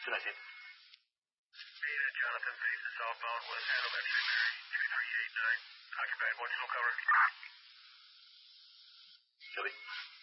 Gracias. Ada, Jonathan, faces southbound West Elementary, Mary, 2389. Occupied, 1 low cover. Copy.